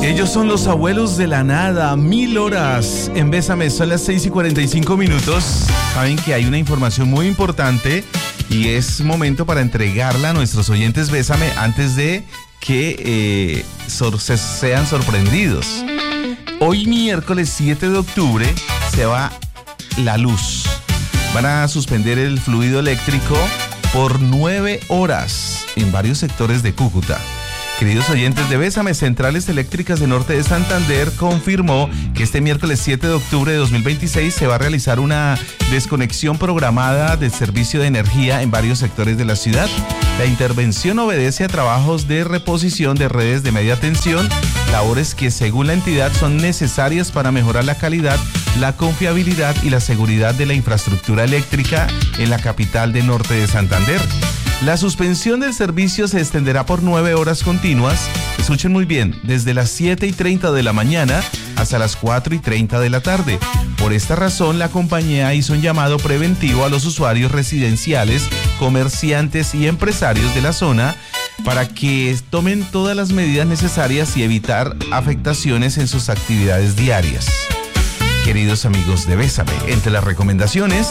Ellos son los abuelos de la nada, 1000 horas en Bésame, son las 6:45. Saben que hay una información muy importante y es momento para entregarla a nuestros oyentes Bésame antes de que sean sorprendidos. Hoy miércoles 7 de octubre se va la luz. Van a suspender el fluido eléctrico por 9 horas en varios sectores de Cúcuta. Queridos oyentes de Bésame, Centrales Eléctricas de Norte de Santander confirmó que este miércoles 7 de octubre de 2026 se va a realizar una desconexión programada del servicio de energía en varios sectores de la ciudad. La intervención obedece a trabajos de reposición de redes de media tensión, labores que según la entidad son necesarias para mejorar la calidad, la confiabilidad y la seguridad de la infraestructura eléctrica en la capital de Norte de Santander. La suspensión del servicio se extenderá por 9 horas continuas, escuchen muy bien, desde las 7:30 de la mañana hasta las 4:30 de la tarde. Por esta razón, la compañía hizo un llamado preventivo a los usuarios residenciales, comerciantes y empresarios de la zona para que tomen todas las medidas necesarias y evitar afectaciones en sus actividades diarias. Queridos amigos de Bésame, entre las recomendaciones,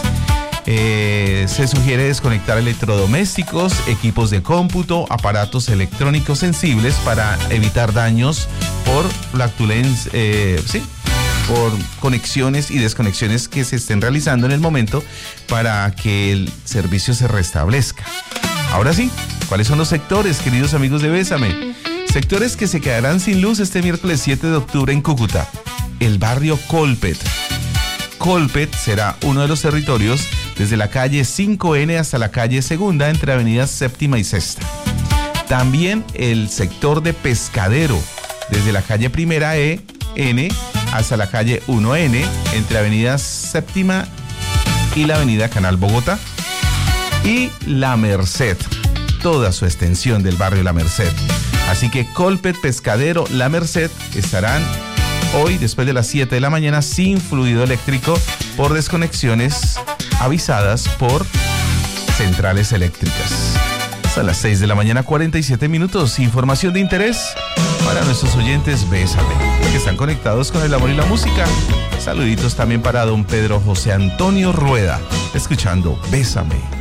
se sugiere desconectar electrodomésticos, equipos de cómputo, aparatos electrónicos sensibles para evitar daños por flatulencia, por conexiones y desconexiones que se estén realizando en el momento para que el servicio se restablezca. Ahora sí, ¿cuáles son los sectores, queridos amigos de Bésame? Sectores que se quedarán sin luz este miércoles 7 de octubre en Cúcuta. El barrio Colpet. Colpet será uno de los territorios desde la calle 5N hasta la calle Segunda entre avenidas Séptima y Sexta. También el sector de Pescadero, desde la calle Primera N hasta la calle 1N entre avenidas Séptima y la avenida Canal Bogotá. Y La Merced, toda su extensión del barrio La Merced. Así que Colpet, Pescadero, La Merced estarán hoy, después de las 7 de la mañana, sin fluido eléctrico por desconexiones avisadas por Centrales Eléctricas. Son las 6 de la mañana, 47 minutos. Información de interés para nuestros oyentes Bésame, que están conectados con el amor y la música. Saluditos también para don Pedro José Antonio Rueda, escuchando Bésame.